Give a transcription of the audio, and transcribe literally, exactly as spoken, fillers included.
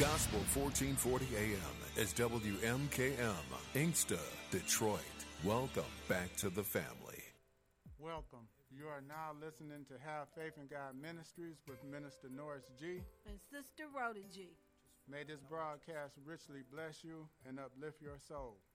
Gospel fourteen forty A M is W M K M, Inkster, Detroit. Welcome back to the family. Welcome. You are now listening to Have Faith in God Ministries with Minister Norris G. and Sister Rhoda G. May this broadcast richly bless you and uplift your soul.